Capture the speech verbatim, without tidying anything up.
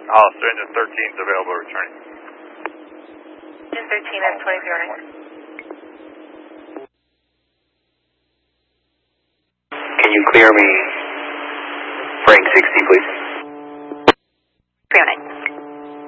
Hollister, engine thirteen is available returning. Engine thirteen is twenty zero nine. Can you clear me